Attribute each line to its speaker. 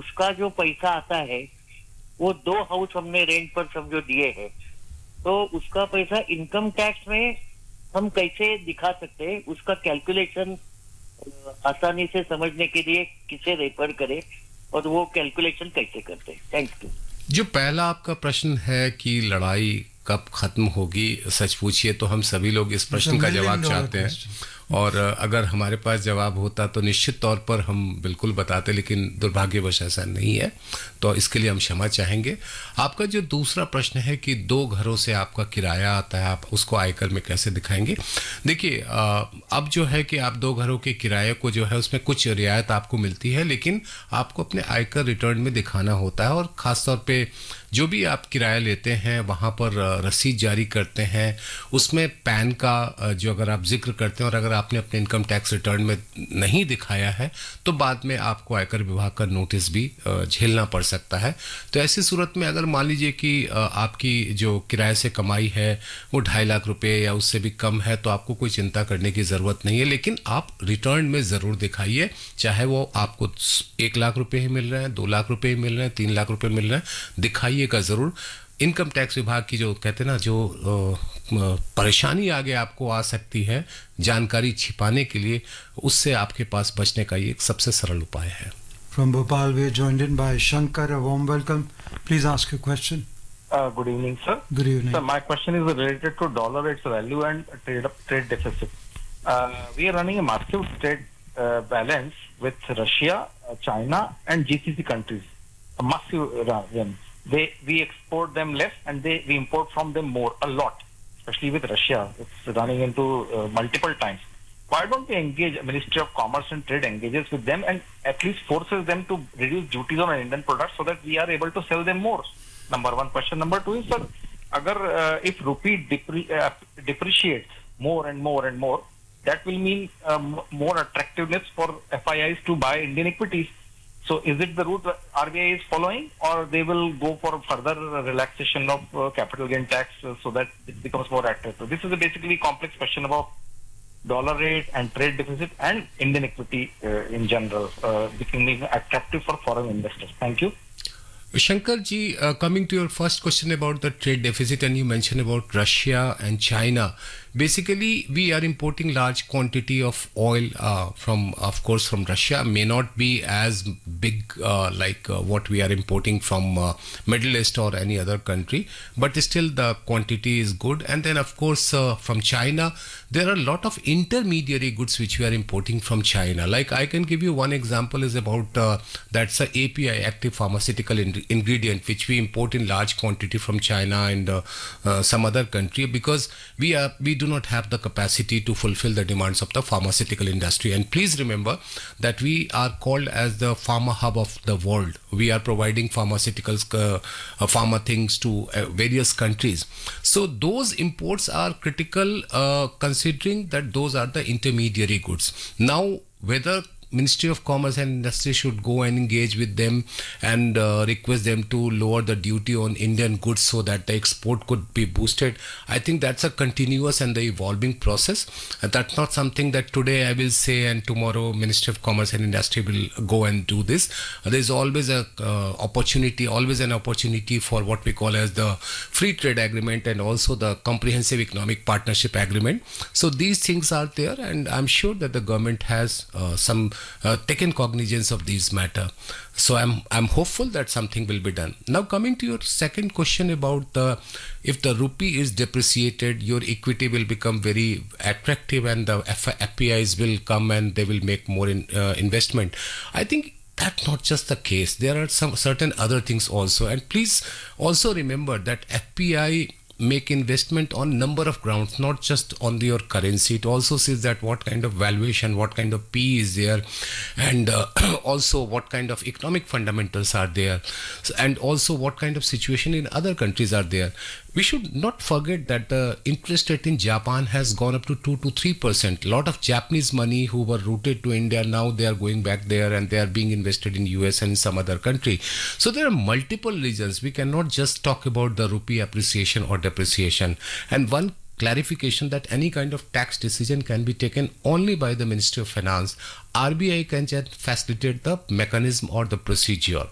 Speaker 1: उसका जो पैसा आता है वो 2 हाउस हमने रेंट पर समझो दिए हैं, तो उसका पैसा इनकम टैक्स में हम कैसे दिखा सकते हैं, उसका कैलकुलेशन आसानी से समझने के लिए किसे रेफर करें और वो कैलकुलेशन कैसे करते हैं? Thank you.
Speaker 2: जो पहला आपका प्रश्न है कि लड़ाई कब खत्म होगी, सच पूछिए तो हम सभी लोग इस प्रश्न का जवाब चाहते हैं, और अगर हमारे पास जवाब होता तो निश्चित तौर पर हम बिल्कुल बताते, लेकिन दुर्भाग्यवश ऐसा नहीं है, तो इसके लिए हम क्षमा चाहेंगे। आपका जो दूसरा प्रश्न है कि 2 घरों से आपका किराया आता है, आप उसको आयकर में कैसे दिखाएंगे? देखिए, अब जो है कि आप 2 घरों के किराए को जो है उसमें कुछ रियायत आपको मिलती है, लेकिन आपको अपने आयकर रिटर्न में दिखाना होता है, और ख़ासतौर पे जो भी आप किराया लेते हैं वहाँ पर रसीद जारी करते हैं, उसमें पैन का जो अगर आप जिक्र करते हैं और अगर आपने अपने इनकम टैक्स रिटर्न में नहीं दिखाया है तो बाद में आपको आयकर विभाग का नोटिस भी झेलना पड़ सकता है। तो ऐसी सूरत में अगर मान लीजिए कि आपकी जो किराए से कमाई है वो 2.5 लाख रुपए या उससे भी कम है, तो आपको कोई चिंता करने की ज़रूरत नहीं है, लेकिन आप रिटर्न में ज़रूर दिखाइए, चाहे वो आपको 1 लाख रुपए ही मिल रहे हैं, 2 लाख रुपए ही मिल रहे हैं, 3 लाख रुपए मिल रहे हैं, दिखाइएगा ज़रूर। इनकम टैक्स विभाग की जो कहते हैं ना, जो परेशानी आगे आपको आ सकती है जानकारी छिपाने के लिए, उससे आपके पास बचने का ये एक सबसे सरल उपाय है।
Speaker 3: From Bhopal, we are joined in by Shankar. A warm welcome. Please ask your question.
Speaker 4: Good evening, sir.
Speaker 3: Good evening.
Speaker 4: Sir, my question is related to dollar, its value, and trade deficit. We are running a massive trade balance with Russia, China, and GCC countries. A massive run. We export them less, and we import from them more, a lot. Especially with Russia, it's running into multiple times. Why don't we engage, Ministry of Commerce and Trade engages with them and at least forces them to reduce duties on Indian products so that we are able to sell them more? Number one. Question number 2 is, sir, if rupee depreciates more and more and more, that will mean more attractiveness for FIIs to buy Indian equities. So is it the route that RBI is following, or they will go for further relaxation of capital gain tax so that it becomes more attractive? This is a basically complex question about dollar rate and trade deficit and Indian equity in general becoming attractive for foreign investors. Thank you.
Speaker 2: Shankar ji, coming to your first question about the trade deficit, and you mentioned about Russia and China. Basically, we are importing large quantity of oil from Russia. May not be as big like what we are importing from Middle East or any other country, but still the quantity is good. And then of course from China, there are a lot of intermediary goods which we are importing from China. Like I can give you one example is about that's a API, active pharmaceutical ingredient, which we import in large quantity from China and some other country, because we do not have the capacity to fulfill the demands of the pharmaceutical industry. And please remember that we are called as the pharma hub of the world. We are providing pharmaceuticals, pharma things to various countries. So those imports are critical considering that those are the intermediary goods. Now, whether Ministry of Commerce and Industry should go and engage with them and request them to lower the duty on Indian goods so that the export could be boosted. I think that's a continuous and the evolving process. And that's not something that today I will say and tomorrow Ministry of Commerce and Industry will go and do this. There's always an opportunity for what we call as the free trade agreement and also the comprehensive economic partnership agreement. So these things are there, and I'm sure that the government has taken cognizance of these matter. So I'm hopeful that something will be done. Now coming to your second question about if the rupee is depreciated, your equity will become very attractive and the FPIs will come and they will make more investment. I think that's not just the case. There are some certain other things also. And please also remember that FPI make investment on number of grounds, not just on your currency. It also says that what kind of valuation, what kind of P is there, and also what kind of economic fundamentals are there, and also what kind of situation in other countries are there. We should not forget that the interest rate in Japan has gone up to 2 to 3%. A lot of Japanese money who were rooted to India, now they are going back there and they are being invested in US and some other country. So there are multiple reasons. We cannot just talk about the rupee appreciation or depreciation. And one clarification that any kind of tax decision can be taken only by the Ministry of Finance. RBI can just facilitate the mechanism or the procedure.